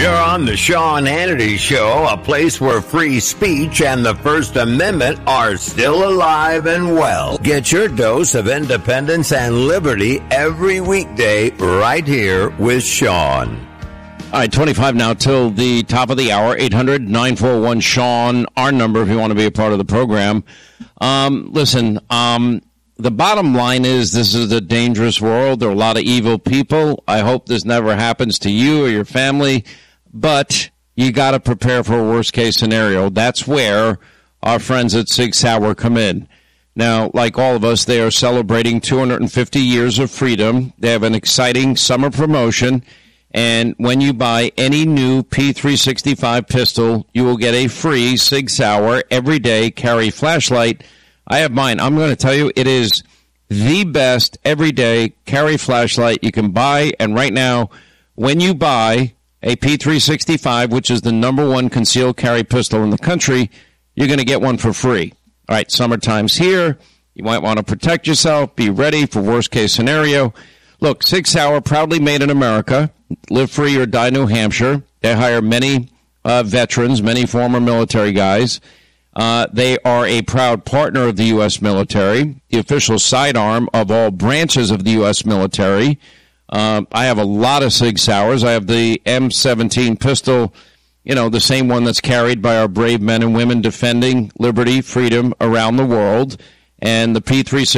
You're on the Sean Hannity Show, a place where free speech and the First Amendment are still alive and well. Get your dose of independence and liberty every weekday right here with Sean. All right, 25 now till the top of the hour, 800-941-SEAN, our number if you want to be a part of the program. Listen, the bottom line is this is a dangerous world. There are a lot of evil people. I hope this never happens to you or your family, but you got to prepare for a worst-case scenario. That's where our friends at Sig Sauer come in. Now, like all of us, they are celebrating 250 years of freedom. They have an exciting summer promotion. And when you buy any new P365 pistol, you will get a free Sig Sauer everyday carry flashlight. I have mine. I'm going to tell you, it is the best everyday carry flashlight you can buy. And right now, when you buy a P365, which is the number one concealed carry pistol in the country, you're going to get one for free. All right, summertime's here. You might want to protect yourself. Be ready for worst case scenario. Look, Sig Sauer, proudly made in America. Live free or die New Hampshire. They hire many veterans, many former military guys. They are a proud partner of the U.S. military, the official sidearm of all branches of the U.S. military. I have a lot of Sig Sauers. I have the M17 pistol, you know, the same one that's carried by our brave men and women defending liberty, freedom around the world. And the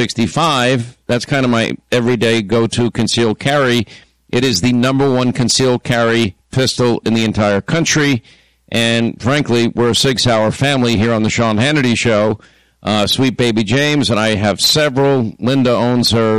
P365, that's kind of my everyday go-to concealed carry. It is the number one concealed carry pistol in the entire country. And frankly, we're a Sig Sauer family here on the Sean Hannity Show. Sweet baby James and I have several. Linda owns her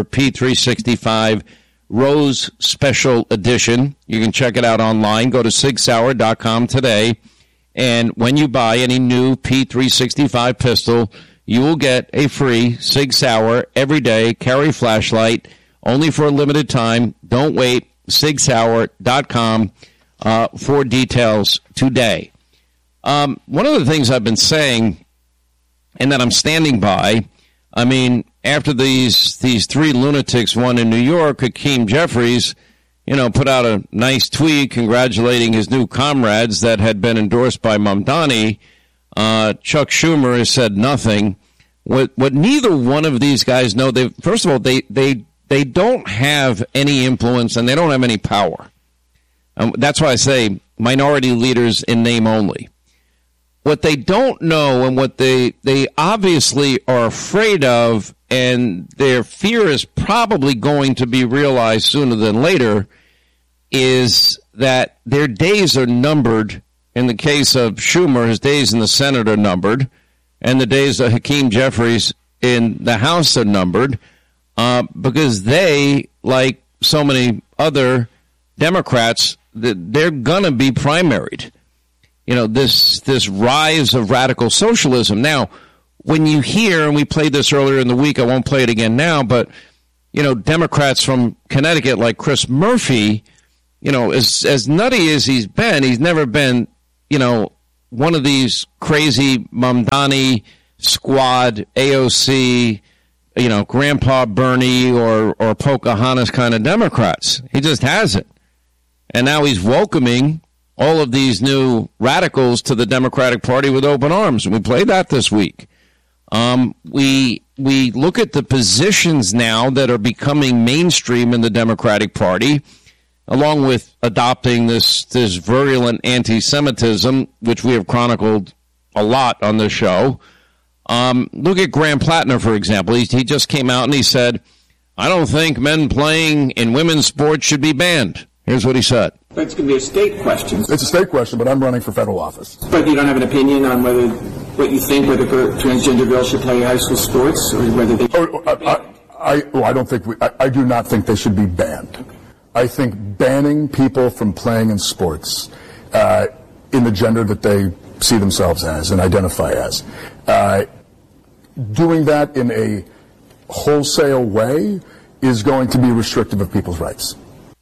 P365 Rose Special Edition. You can check it out online. Go to sigsauer.com today. And when you buy any new P365 pistol, you will get a free Sig Sauer everyday carry flashlight, only for a limited time. Don't wait. sigsauer.com for details today. One of the things I've been saying and that I'm standing by, I mean, after these three lunatics won in New York, Hakeem Jeffries, you know, put out a nice tweet congratulating his new comrades that had been endorsed by Mamdani. Chuck Schumer has said nothing. What neither one of these guys know, first of all, they don't have any influence and they don't have any power. That's why I say minority leaders in name only. What they don't know and what they obviously are afraid of, and their fear is probably going to be realized sooner than later, is that their days are numbered. In the case of Schumer, his days in the Senate are numbered, and the days of Hakeem Jeffries in the House are numbered, because they, like so many other Democrats, they're going to be primaried. You know, this rise of radical socialism. Now, when you hear, and we played this earlier in the week, I won't play it again now, but, you know, Democrats from Connecticut like Chris Murphy, you know, as nutty as he's never been, you know, one of these crazy Mamdani squad, AOC, you know, Grandpa Bernie or Pocahontas kind of Democrats. He just hasn't. And now he's welcoming all of these new radicals to the Democratic Party with open arms. And we played that this week. We look at the positions now that are becoming mainstream in the Democratic Party, along with adopting this virulent anti-Semitism, which we have chronicled a lot on this show. Look at Graham Plattner, for example. He just came out and he said, I don't think men playing in women's sports should be banned. Here's what he said. It's going to be a state question. It's a state question, but I'm running for federal office. But you don't have an opinion on what you think whether transgender girls should play high school sports or whether they I do not think they should be banned. I think banning people from playing in sports in the gender that they see themselves as and identify as, doing that in a wholesale way is going to be restrictive of people's rights.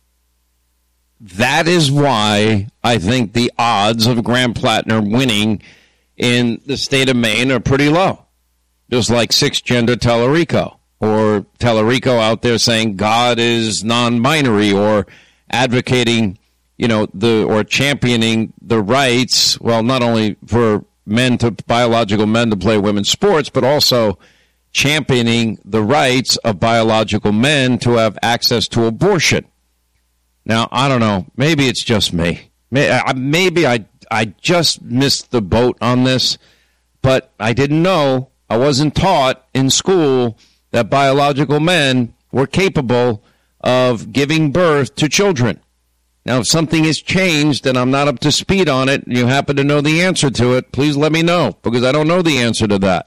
That is why I think the odds of Graham Plattner winning in the state of Maine are pretty low. Just like cisgender Tellerico, or Tellerico out there saying God is non-binary, or advocating or championing the rights, well, not only for biological men to play women's sports, but also championing the rights of biological men to have access to abortion. Now, I don't know. Maybe it's just me. Maybe I just missed the boat on this, but I didn't know. I wasn't taught in school that biological men were capable of giving birth to children. Now, if something has changed and I'm not up to speed on it, and you happen to know the answer to it, please let me know, because I don't know the answer to that.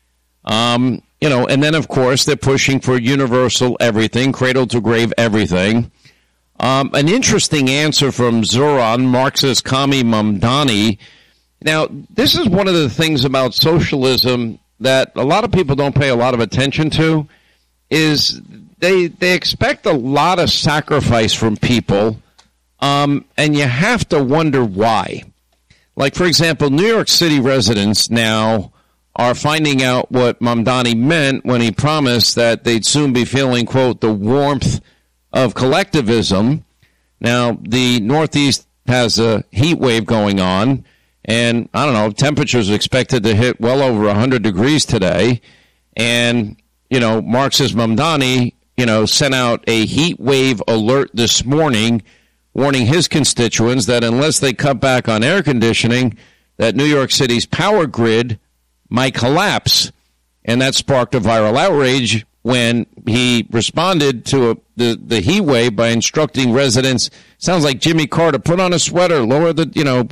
And then, of course, they're pushing for universal everything, cradle to grave everything. An interesting answer from Zoran, Marxist Kami Mamdani. Now, this is one of the things about socialism that a lot of people don't pay a lot of attention to, is they expect a lot of sacrifice from people, and you have to wonder why. Like, for example, New York City residents now are finding out what Mamdani meant when he promised that they'd soon be feeling, quote, the warmth of collectivism. Now, the Northeast has a heat wave going on, and I don't know, temperatures are expected to hit well over 100 degrees today. And, Marxist Mamdani, sent out a heat wave alert this morning, warning his constituents that unless they cut back on air conditioning, that New York City's power grid might collapse. And that sparked a viral outrage when he responded to the heat wave by instructing residents, sounds like Jimmy Carter, put on a sweater, lower the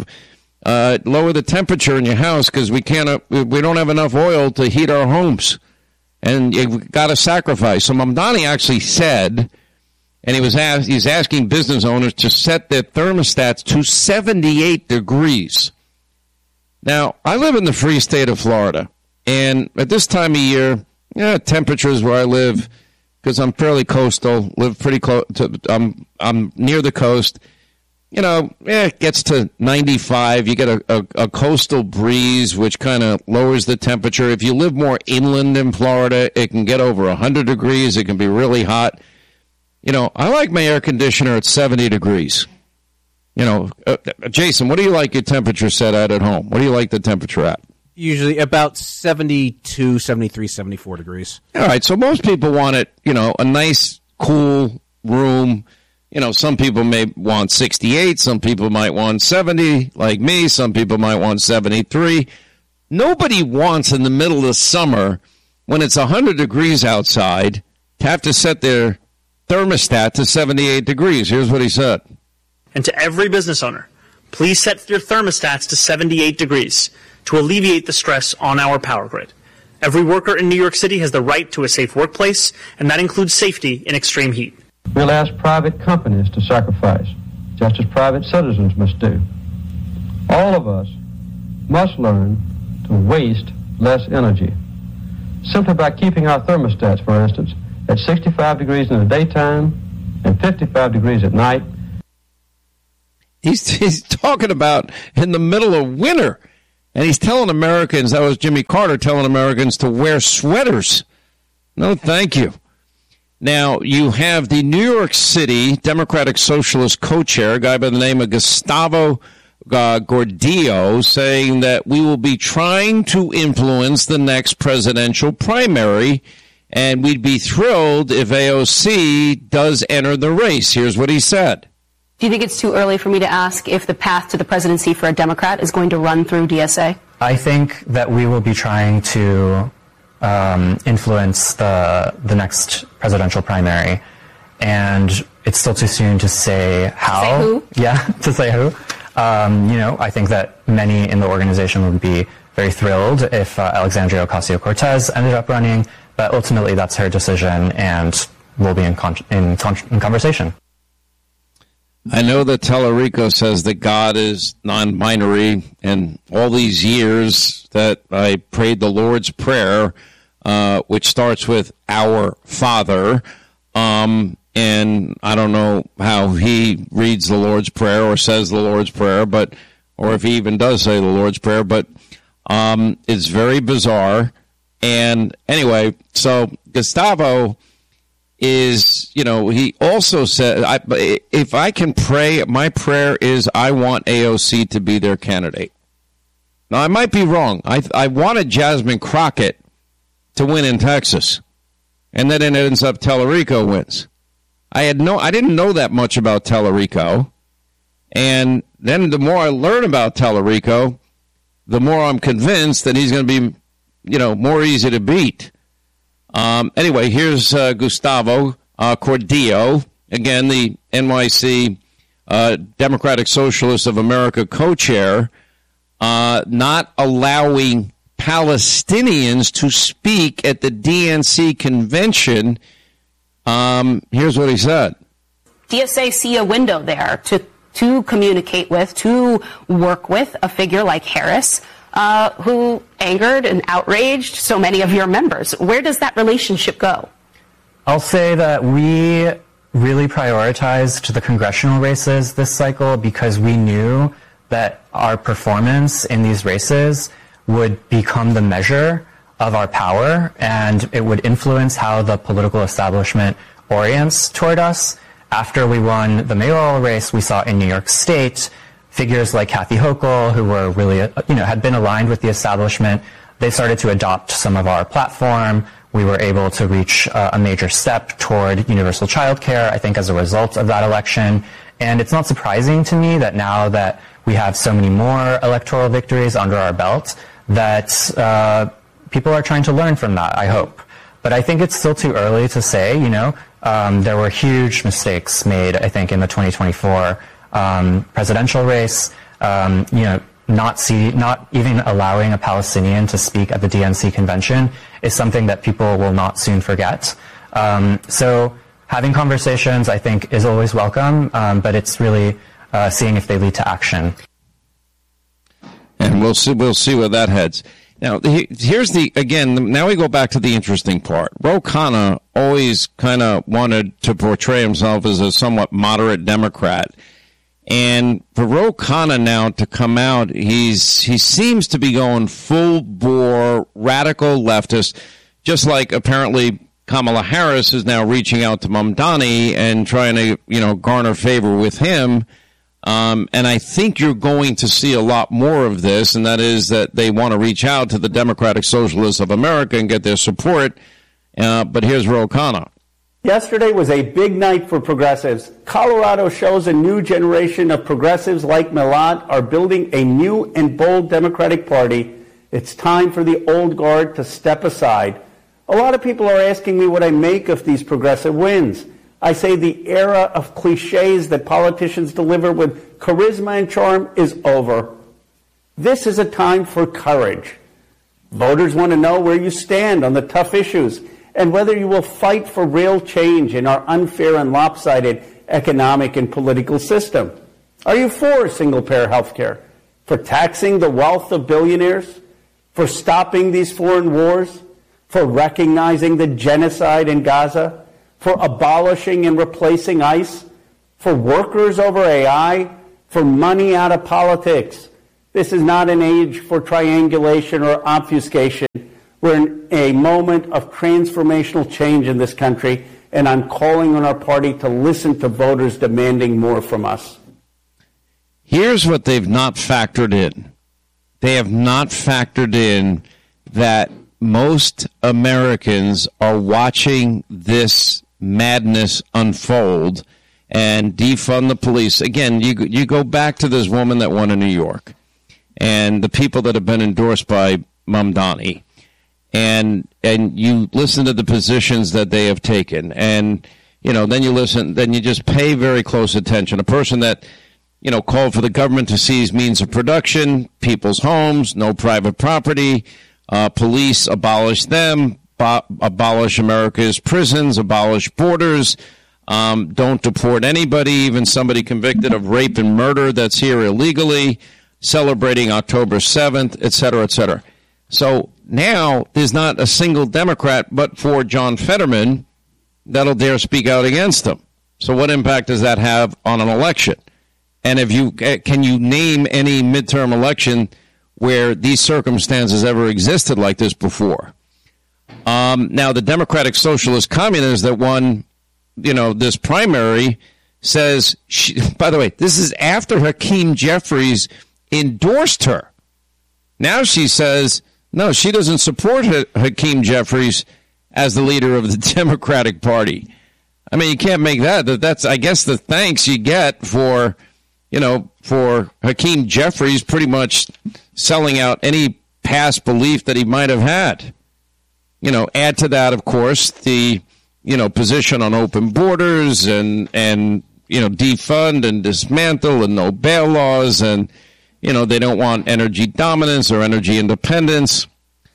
temperature in your house because we don't have enough oil to heat our homes. And you've got to sacrifice. So Mamdani actually said, and he's asking business owners to set their thermostats to 78 degrees. Now, I live in the free state of Florida, and at this time of year, temperatures where I live, because I'm fairly coastal, live pretty close to, I'm near the coast, it gets to 95. You get a coastal breeze, which kind of lowers the temperature. If you live more inland in Florida, it can get over 100 degrees. It can be really hot. I like my air conditioner at 70 degrees. Jason, what do you like your temperature set at home? What do you like the temperature at? Usually about 72, 73, 74 degrees. All right, so most people want it, a nice, cool room. Some people may want 68, some people might want 70, like me. Some people might want 73. Nobody wants in the middle of the summer, when it's 100 degrees outside, to have to set their thermostat to 78 degrees. Here's what he said. And to every business owner, please set your thermostats to 78 degrees to alleviate the stress on our power grid. Every worker in New York City has the right to a safe workplace, and that includes safety in extreme heat. We'll ask private companies to sacrifice, just as private citizens must do. All of us must learn to waste less energy, simply by keeping our thermostats, for instance, at 65 degrees in the daytime and 55 degrees at night. He's talking about in the middle of winter, and he's telling Americans, that was Jimmy Carter telling Americans to wear sweaters. No, thank you. Now, you have the New York City Democratic Socialist co-chair, a guy by the name of Gustavo Gordillo, saying that we will be trying to influence the next presidential primary, and we'd be thrilled if AOC does enter the race. Here's what he said. Do you think it's too early for me to ask if the path to the presidency for a Democrat is going to run through DSA? I think that we will be trying to influence the next presidential primary, and it's still too soon to say how. Say who? Yeah, to say who. I think that many in the organization would be very thrilled if Alexandria Ocasio-Cortez ended up running, but ultimately that's her decision, and we'll be in conversation. I know that Tellerico says that God is non-binary, and all these years that I prayed the Lord's Prayer, which starts with Our Father, and I don't know how he reads the Lord's Prayer or says the Lord's Prayer, or if he even does say the Lord's Prayer, but it's very bizarre. And anyway, so Gustavo is, he also said, if I can pray, my prayer is I want AOC to be their candidate. Now, I might be wrong. I wanted Jasmine Crockett to win in Texas, and then it ends up Tellerico wins. I didn't know that much about Tellerico, and then the more I learn about Tellerico, the more I'm convinced that he's going to be, more easy to beat. Anyway, here's Gustavo Cordillo, again, the NYC Democratic Socialists of America co-chair, not allowing Palestinians to speak at the DNC convention. Here's what he said. DSA see a window there to communicate with, to work with a figure like Harris, who angered and outraged so many of your members. Where does that relationship go? I'll say that we really prioritized the congressional races this cycle because we knew that our performance in these races would become the measure of our power, and it would influence how the political establishment orients toward us. After we won the mayoral race, we saw in New York State figures like Kathy Hochul, who were really, had been aligned with the establishment. They started to adopt some of our platform. We were able to reach a major step toward universal childcare, I think, as a result of that election. And it's not surprising to me that now that we have so many more electoral victories under our belt, that people are trying to learn from that, I hope. But I think it's still too early to say, there were huge mistakes made, I think, in the 2024 presidential race. Not even allowing a Palestinian to speak at the DNC convention is something that people will not soon forget. So having conversations, I think, is always welcome, but it's really seeing if they lead to action. And we'll see where that heads. Now, here's now we go back to the interesting part. Ro Khanna always kind of wanted to portray himself as a somewhat moderate Democrat. And for Ro Khanna now to come out, he seems to be going full-bore radical leftist, just like apparently Kamala Harris is now reaching out to Mamdani and trying to, garner favor with him. And I think you're going to see a lot more of this, and that is that they want to reach out to the Democratic Socialists of America and get their support. But here's Ro Khanna. Yesterday was a big night for progressives. Colorado shows a new generation of progressives like Milad are building a new and bold Democratic Party. It's time for the old guard to step aside. A lot of people are asking me what I make of these progressive wins. I say the era of cliches that politicians deliver with charisma and charm is over. This is a time for courage. Voters want to know where you stand on the tough issues and whether you will fight for real change in our unfair and lopsided economic and political system. Are you for single-payer health care? For taxing the wealth of billionaires? For stopping these foreign wars? For recognizing the genocide in Gaza? For abolishing and replacing ICE? For workers over AI? For money out of politics? This is not an age for triangulation or obfuscation. We're in a moment of transformational change in this country, and I'm calling on our party to listen to voters demanding more from us. Here's what they've not factored in. They have not factored in that most Americans are watching this madness unfold and defund the police. Again, you go back to this woman that won in New York and the people that have been endorsed by Mamdani. And you listen to the positions that they have taken, and then you just pay very close attention. A person that called for the government to seize means of production, people's homes, no private property, police, abolish them, abolish America's prisons, abolish borders, don't deport anybody, even somebody convicted of rape and murder that's here illegally, celebrating October 7th, et cetera, et cetera. So now there's not a single Democrat but for John Fetterman that'll dare speak out against them. So what impact does that have on an election? And can you name any midterm election where these circumstances ever existed like this before? Now, the Democratic Socialist Communists that won this primary says, by the way, this is after Hakeem Jeffries endorsed her. Now she says, no, she doesn't support Hakeem Jeffries as the leader of the Democratic Party. I mean, you can't make that. That's, I guess, the thanks you get for Hakeem Jeffries pretty much selling out any past belief that he might have had. Add to that, of course, the, position on open borders and defund and dismantle and no bail laws, and, they don't want energy dominance or energy independence.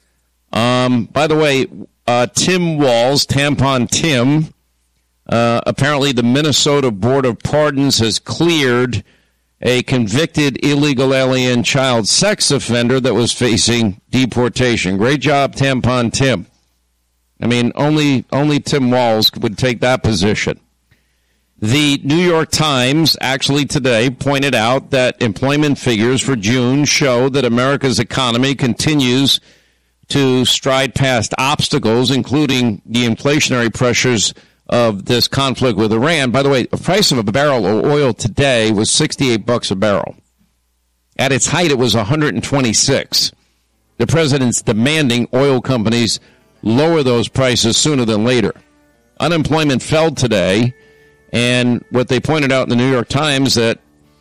By the way, Tim Walz, Tampon Tim, apparently the Minnesota Board of Pardons has cleared a convicted illegal alien child sex offender that was facing deportation. Great job, Tampon Tim. I mean, only Tim Walz would take that position. The New York Times actually today pointed out that employment figures for June show that America's economy continues to stride past obstacles, including the inflationary pressures of this conflict with Iran. By the way, the price of a barrel of oil today was $68 a barrel. At its height, it was $126. The president's demanding oil companies lower those prices sooner than later. Unemployment fell today, and what they pointed out in the New York Times that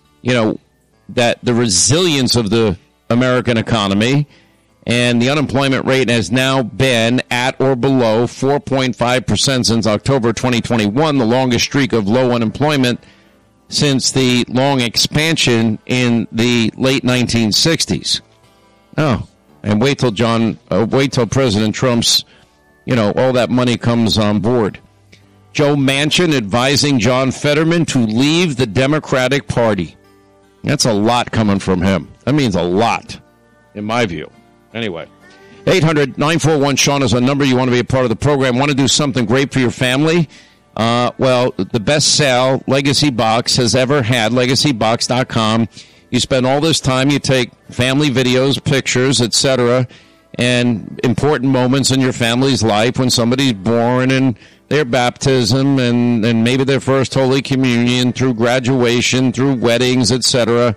the resilience of the American economy and the unemployment rate has now been at or below 4.5% since October 2021, the longest streak of low unemployment since the long expansion in the late 1960s. Oh, and wait till President Trump's, all that money comes on board. Joe Manchin advising John Fetterman to leave the Democratic Party. That's a lot coming from him. That means a lot, in my view. Anyway, 800-941-SEAN is a number. You want to be a part of the program. Want to do something great for your family? Well, the best sale Legacy Box has ever had, legacybox.com. You spend all this time, you take family videos, pictures, etc., and important moments in your family's life when somebody's born and their baptism and maybe their first Holy Communion, through graduation, through weddings, etc.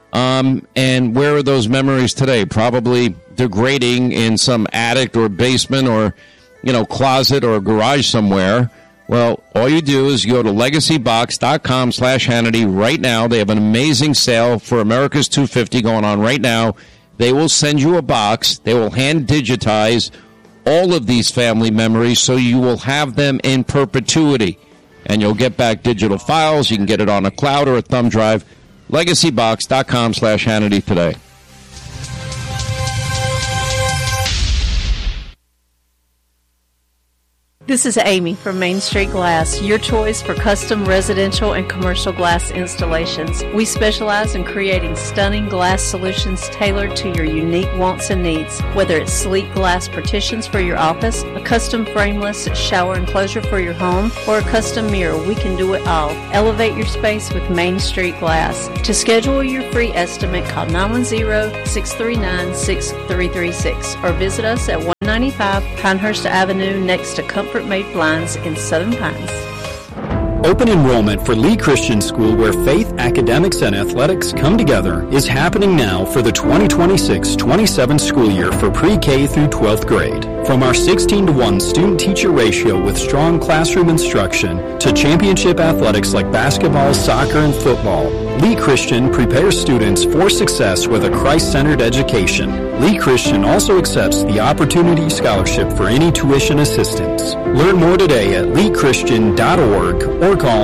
And where are those memories today? Probably degrading in some attic or basement or, closet or garage somewhere. Well, all you do is go to legacybox.com/Hannity right now. They have an amazing sale for America's 250 going on right now. They will send you a box. They will hand digitize all of these family memories so you will have them in perpetuity. And you'll get back digital files. You can get it on a cloud or a thumb drive. Legacybox.com/Hannity today. This is Amy from Main Street Glass, your choice for custom residential and commercial glass installations. We specialize in creating stunning glass solutions tailored to your unique wants and needs. Whether it's sleek glass partitions for your office, a custom frameless shower enclosure for your home, or a custom mirror, we can do it all. Elevate your space with Main Street Glass. To schedule your free estimate, call 910-639-6336 or visit us at 195 Pinehurst Avenue next to Comfort Made Blinds in Southern Pines. Open enrollment for Lee Christian School, where faith, academics, and athletics come together, is happening now for the 2026-27 school year for pre-K through 12th grade. From our 16-to-1 student-teacher ratio with strong classroom instruction to championship athletics like basketball, soccer, and football, Lee Christian prepares students for success with a Christ-centered education. Lee Christian also accepts the Opportunity Scholarship for any tuition assistance. Learn more today at leechristian.org or call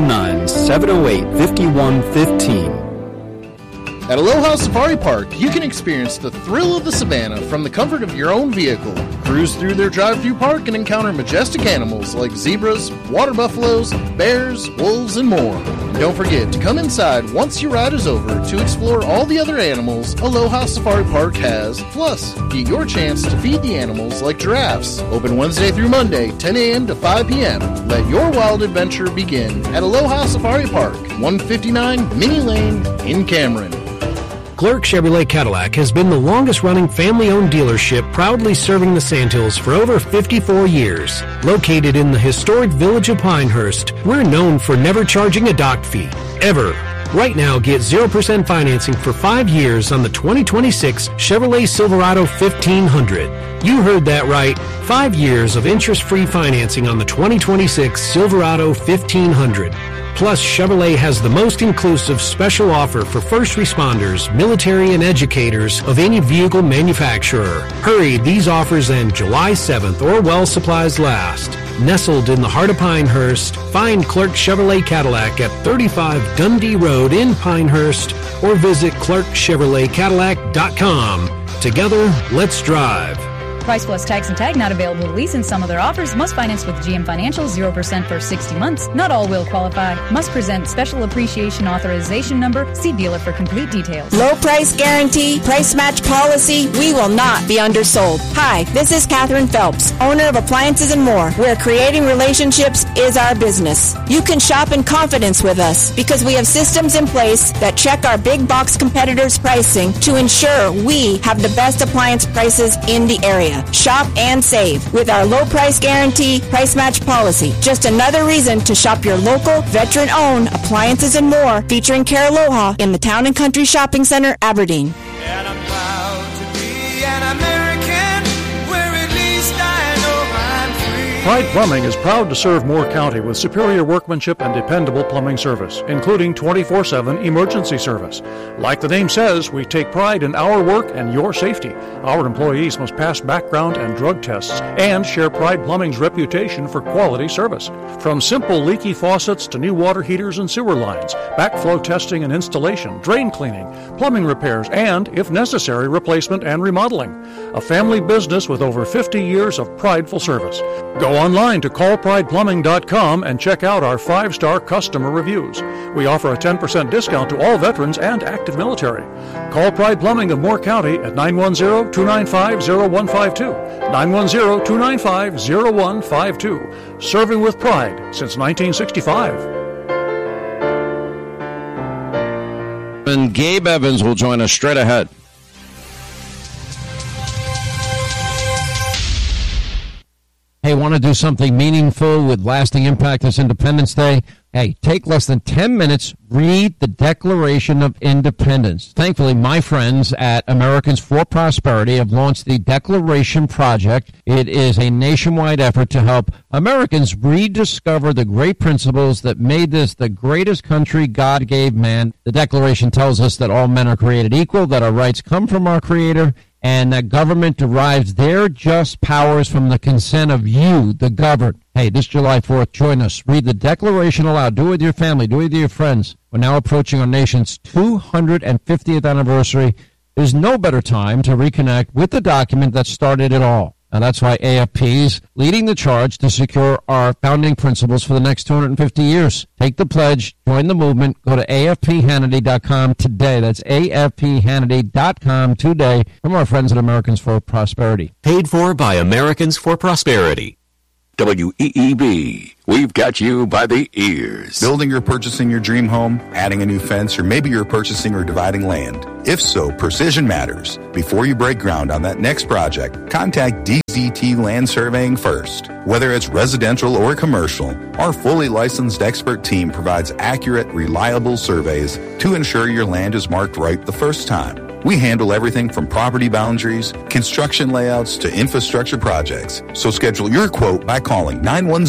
919-708-5115. At Aloha Safari Park, you can experience the thrill of the savannah from the comfort of your own vehicle. Cruise through their drive-through park and encounter majestic animals like zebras, water buffaloes, bears, wolves, and more. And don't forget to come inside once your ride is over to explore all the other animals Aloha Safari Park has. Plus, get your chance to feed the animals like giraffes. Open Wednesday through Monday, 10 a.m. to 5 p.m. Let your wild adventure begin at Aloha Safari Park, 159 Minnie Lane in Cameron. Clark Chevrolet Cadillac has been the longest-running family-owned dealership proudly serving the Sandhills for over 54 years. Located in the historic village of Pinehurst, we're known for never charging a dock fee, ever. Right now, get 0% financing for 5 years on the 2026 Chevrolet Silverado 1500. You heard that right. 5 years of interest-free financing on the 2026 Silverado 1500. Plus, Chevrolet has the most inclusive special offer for first responders, military, and educators of any vehicle manufacturer. Hurry, these offers end July 7th or while supplies last. Nestled in the heart of Pinehurst, find Clark Chevrolet Cadillac at 35 Dundee Road in Pinehurst or visit ClarkChevroletCadillac.com. Together, let's drive. Price plus tax and tag not available to lease in some other offers. Must finance with GM Financial 0% for 60 months. Not all will qualify. Must present special appreciation authorization number. See dealer for complete details. Low price guarantee, price match policy. We will not be undersold. Hi, this is Catherine Phelps, owner of Appliances and More, where creating relationships is our business. You can shop in confidence with us because we have systems in place that check our big box competitors' pricing to ensure we have the best appliance prices in the area. Shop and save with our low price guarantee, price match policy. Just another reason to shop your local, veteran-owned Appliances and More, featuring Care Aloha in the Town and Country Shopping Center, Aberdeen. And I'm proud to be an American, where at least I know I'm free. Pride Plumbing is proud to serve Moore County with superior workmanship and dependable plumbing service, including 24/7 emergency service. Like the name says, we take pride in our work and your safety. Our employees must pass background and drug tests and share Pride Plumbing's reputation for quality service. From simple leaky faucets to new water heaters and sewer lines, backflow testing and installation, drain cleaning, plumbing repairs, and, if necessary, replacement and remodeling. A family business with over 50 years of prideful service. Go online to callprideplumbing.com and check out our 5-star customer reviews. We offer a 10% discount to all veterans and active military. Call Pride Plumbing of Moore County at 910-295-0152. 910-295-0152. Serving with pride since 1965. And Gabe Evans will join us straight ahead. Hey, want to do something meaningful with lasting impact this Independence Day? Hey, take less than 10 minutes, read the Declaration of Independence. Thankfully, my friends at Americans for Prosperity have launched the Declaration Project. It is a nationwide effort to help Americans rediscover the great principles that made this the greatest country God gave man. The Declaration tells us that all men are created equal, that our rights come from our Creator, and that government derives their just powers from the consent of you, the governed. Hey, this July 4th, join us. Read the Declaration aloud. Do it with your family. Do it with your friends. We're now approaching our nation's 250th anniversary. There's no better time to reconnect with the document that started it all. And that's why AFP is leading the charge to secure our founding principles for the next 250 years. Take the pledge, join the movement, go to AFPHannity.com today. That's AFPHannity.com today from our friends at Americans for Prosperity. Paid for by Americans for Prosperity. WEEB, we've got you by the ears. Building or purchasing your dream home, adding a new fence, or maybe you're purchasing or dividing land. If so, precision matters. Before you break ground on that next project, contact DZT Land Surveying first. Whether it's residential or commercial, our fully licensed expert team provides accurate, reliable surveys to ensure your land is marked right the first time. We handle everything from property boundaries, construction layouts, to infrastructure projects. So schedule your quote by calling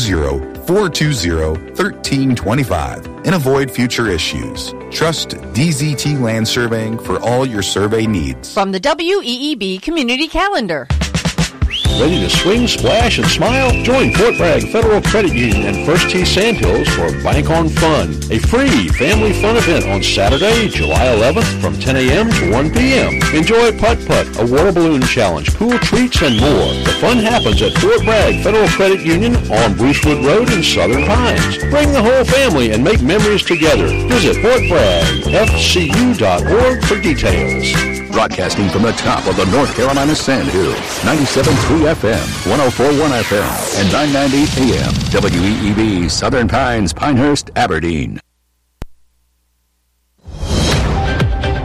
910-420-1325 and avoid future issues. Trust DZT Land Surveying for all your survey needs. From the WEEB Community Calendar. Ready to swing, splash, and smile? Join Fort Bragg Federal Credit Union and First Tee Sandhills for Bank on Fun, a free family fun event on Saturday, July 11th from 10 a.m. to 1 p.m. Enjoy putt-putt, a water balloon challenge, pool treats, and more. The fun happens at Fort Bragg Federal Credit Union on Brucewood Road in Southern Pines. Bring the whole family and make memories together. Visit FortBraggFCU.org for details. Broadcasting from the top of the North Carolina Sandhills, 97.3 FM, 104.1 FM, and 990 AM, WEEB, Southern Pines, Pinehurst, Aberdeen.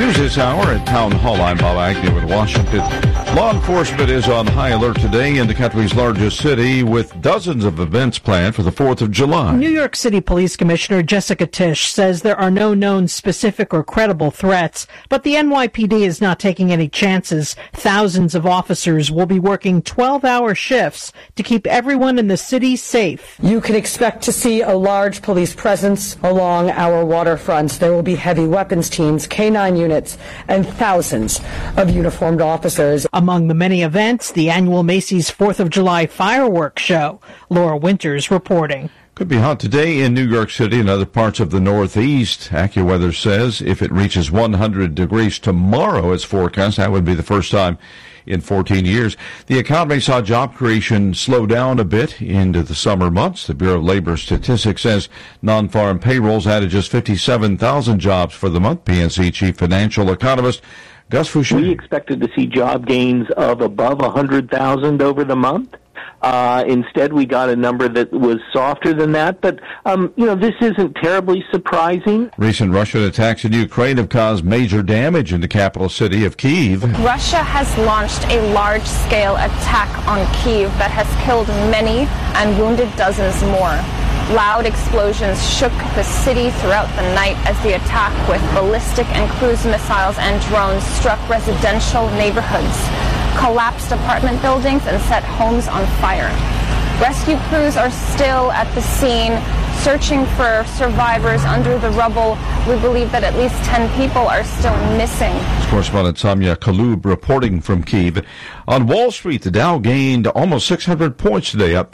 News this hour at Town Hall. I'm Bob Agnew in Washington. Law enforcement is on high alert today in the country's largest city with dozens of events planned for the 4th of July. New York City Police Commissioner Jessica Tisch says there are no known specific or credible threats, but the NYPD is not taking any chances. Thousands of officers will be working 12-hour shifts to keep everyone in the city safe. You can expect to see a large police presence along our waterfronts. There will be heavy weapons teams, K-9 units, and thousands of uniformed officers. Among the many events, the annual Macy's 4th of July fireworks show. Laura Winters reporting. Could be hot today in New York City and other parts of the Northeast. AccuWeather says if it reaches 100 degrees tomorrow, it's forecast. That would be the first time in 14 years. The economy saw job creation slow down a bit into the summer months. The Bureau of Labor Statistics says non-farm payrolls added just 57,000 jobs for the month. PNC chief financial economist Gus Foucher. We expected to see job gains of above 100,000 over the month. Instead, we got a number that was softer than that. But, this isn't terribly surprising. Recent Russian attacks in Ukraine have caused major damage in the capital city of Kyiv. Russia has launched a large-scale attack on Kyiv that has killed many and wounded dozens more. Loud explosions shook the city throughout the night as the attack with ballistic and cruise missiles and drones struck residential neighborhoods, collapsed apartment buildings, and set homes on fire. Rescue crews are still at the scene, searching for survivors under the rubble. We believe that at least 10 people are still missing. Correspondent Samya Kalub reporting from Kyiv. On Wall Street, the Dow gained almost 600 points today, up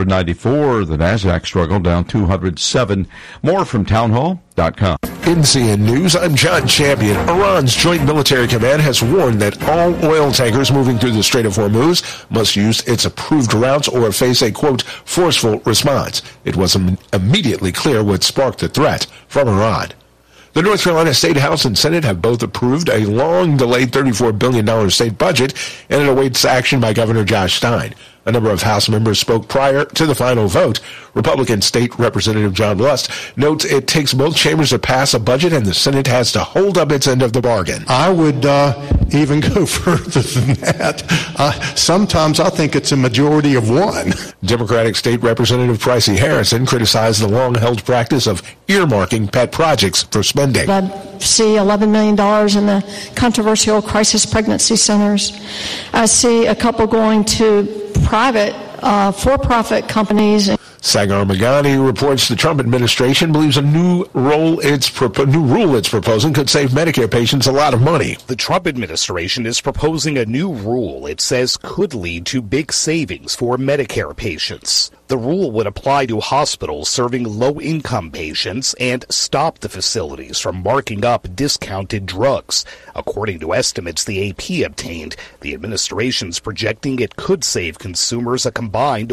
594. The Nasdaq struggled, down 207. More from townhall.com. NCN News, I'm John Champion. Iran's Joint Military Command has warned that all oil tankers moving through the Strait of Hormuz must use its approved routes or face a, quote, forceful response. It was immediately clear what sparked the threat from Iran. The North Carolina State House and Senate have both approved a long-delayed $34 billion state budget, and it awaits action by Governor Josh Stein. A number of House members spoke prior to the final vote. Republican State Representative John Lust notes it takes both chambers to pass a budget, and the Senate has to hold up its end of the bargain. I would even go further than that. Sometimes I think it's a majority of one. Democratic State Representative Pricey Harrison criticized the long-held practice of earmarking pet projects for spending. I see $11 million in the controversial crisis pregnancy centers. I see a couple going to private, for-profit companies. Sagar Meghani reports the Trump administration believes a new rule it's proposing could save Medicare patients a lot of money. The Trump administration is proposing a new rule it says could lead to big savings for Medicare patients. The rule would apply to hospitals serving low-income patients and stop the facilities from marking up discounted drugs. According to estimates the AP obtained, the administration's projecting it could save consumers a combined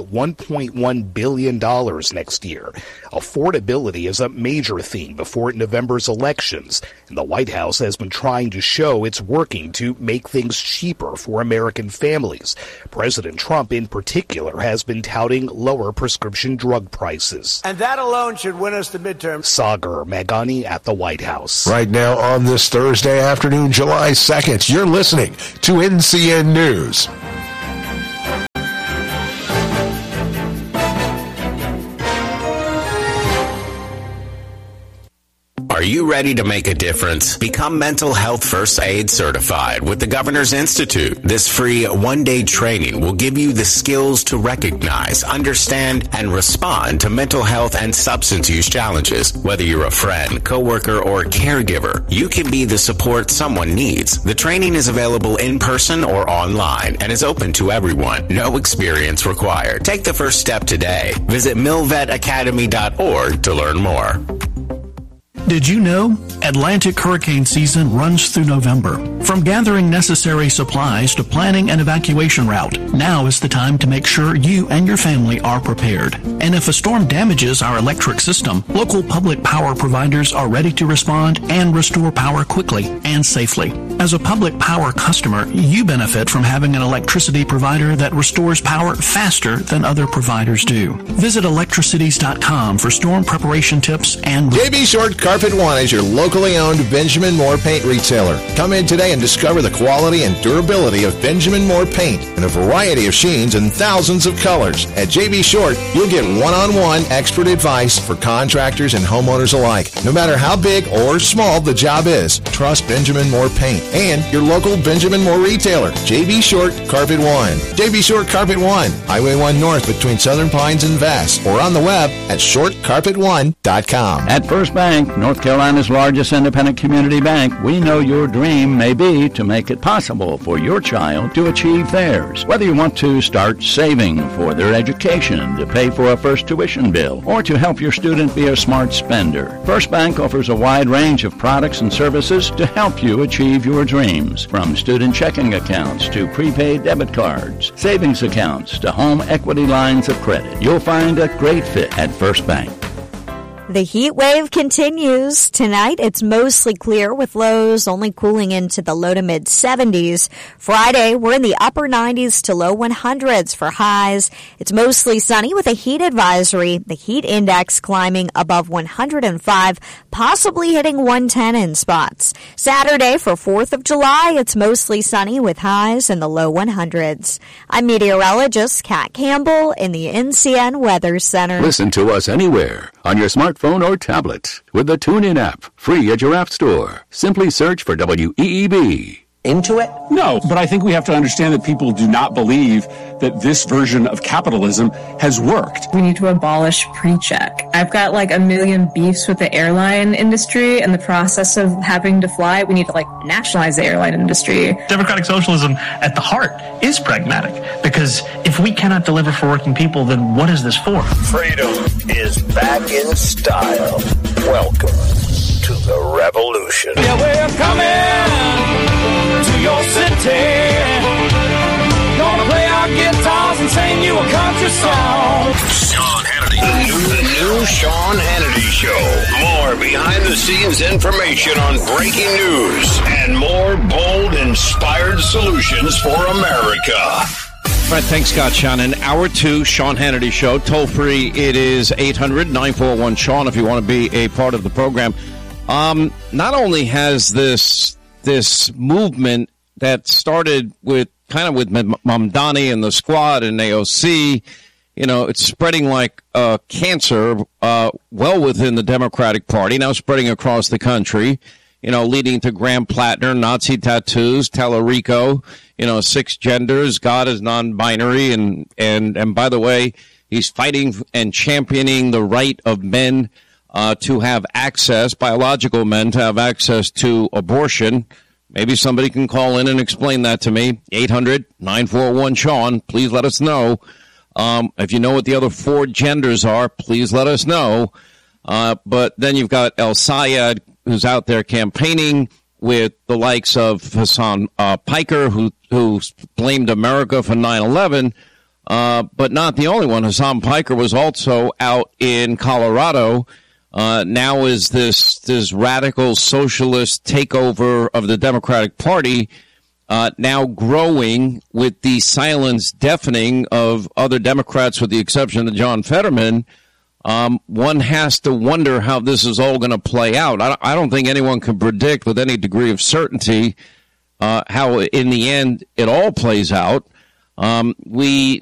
$1.1 billion next year. Affordability is a major theme before November's elections, and the White House has been trying to show it's working to make things cheaper for American families. President Trump, in particular, has been touting lower prescription drug prices. And that alone should win us the midterm. Sagar Meghani at the White House. Right now on this Thursday afternoon, July 2nd, you're listening to NCN News. Are you ready to make a difference? Become Mental Health First Aid Certified with the Governor's Institute. This free one-day training will give you the skills to recognize, understand, and respond to mental health and substance use challenges. Whether you're a friend, coworker, or caregiver, you can be the support someone needs. The training is available in person or online and is open to everyone. No experience required. Take the first step today. Visit milvetacademy.org to learn more. Did you know Atlantic hurricane season runs through November? From gathering necessary supplies to planning an evacuation route, now is the time to make sure you and your family are prepared. And if a storm damages our electric system, local public power providers are ready to respond and restore power quickly and safely. As a public power customer, you benefit from having an electricity provider that restores power faster than other providers do. Visit electricities.com for storm preparation tips and... JB Short Car Carpet One is your locally owned Benjamin Moore paint retailer. Come in today and discover the quality and durability of Benjamin Moore paint in a variety of sheens and thousands of colors. At J.B. Short, you'll get one-on-one expert advice for contractors and homeowners alike. No matter how big or small the job is, trust Benjamin Moore paint and your local Benjamin Moore retailer. J.B. Short Carpet One. J.B. Short Carpet One, Highway 1 North between Southern Pines and Vass, or on the web at shortcarpet1.com. At First Bank, North Carolina's largest independent community bank, we know your dream may be to make it possible for your child to achieve theirs. Whether you want to start saving for their education, to pay for a first tuition bill, or to help your student be a smart spender, First Bank offers a wide range of products and services to help you achieve your dreams. From student checking accounts to prepaid debit cards, savings accounts to home equity lines of credit. You'll find a great fit at First Bank. The heat wave continues. Tonight, it's mostly clear with lows only cooling into the low to mid 70s. Friday, we're in the upper 90s to low 100s for highs. It's mostly sunny with a heat advisory. The heat index climbing above 105, possibly hitting 110 in spots. Saturday for 4th of July, it's mostly sunny with highs in the low 100s. I'm meteorologist Kat Campbell in the NCN Weather Center. Listen to us anywhere on your smartphone or tablet with the TuneIn app, free at your app store. Simply search for WEEB. Into it? No, but I think we have to understand that people do not believe that this version of capitalism has worked. We need to abolish pre-check. I've got like a million beefs with the airline industry and the process of having to fly. We need to nationalize the airline industry. Democratic socialism at the heart is pragmatic, because if we cannot deliver for working people, then what is this for? Freedom is back in style. Welcome to the revolution. Yeah, we're coming to your city. Gonna play our guitars and sing you a country song. Sean Hannity. The new Sean Hannity Show. More behind-the-scenes information on breaking news and more bold, inspired solutions for America. All right, thanks, Scott Shannon. Hour 2, Sean Hannity Show. Toll free, it is 800-941-SEAN if you want to be a part of the program. Not only has this movement that started with Mamdani and the Squad and AOC, it's spreading like cancer well within the Democratic Party, now spreading across the country, leading to Graham Plattner, Nazi tattoos, Tallarico, 6 genders, God is non-binary, and by the way, he's fighting and championing the right of men to have access, biological men to have access to abortion. Maybe somebody can call in and explain that to me. 800-941-SEAN. Please let us know. If you know what the other 4 genders are, please let us know. But then you've got El Sayed, who's out there campaigning with the likes of Hassan Piker, who blamed America for 9/11. But not the only one. Hassan Piker was also out in Colorado. Now is this radical socialist takeover of the Democratic Party now growing with the silence deafening of other Democrats, with the exception of John Fetterman. One has to wonder how this is all going to play out. I don't think anyone can predict with any degree of certainty how, in the end, it all plays out. We